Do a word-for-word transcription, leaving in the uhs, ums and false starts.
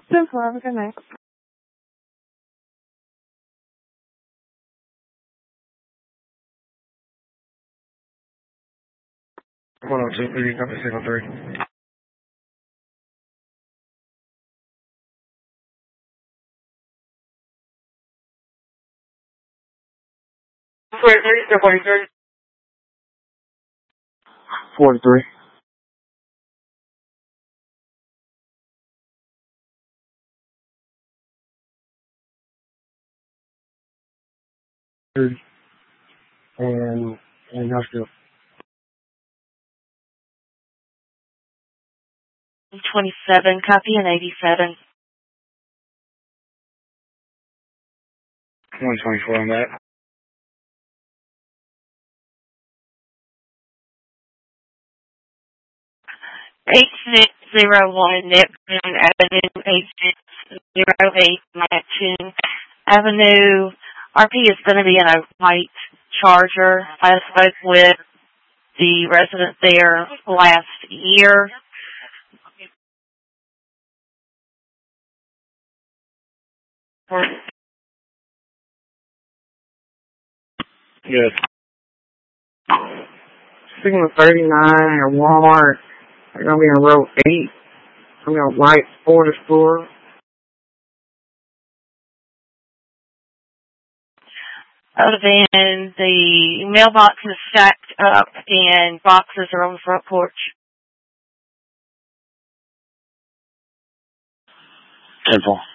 Simple, have a good night. one oh two, three, copy signal three. forty-three, forty-three. forty-three. And industrial. twenty-seven, copy and eighty-seven. one twenty-four on that. eight six zero one Neptune Avenue, eight six zero eight Neptune Avenue. R P is going to be in a white Charger. I spoke with the resident there last year. Yes. Signal thirty-nine or Walmart. They're going to be on row eight. I'm going to white four to four. Other than the mailbox is stacked up and boxes are on the front porch. Simple.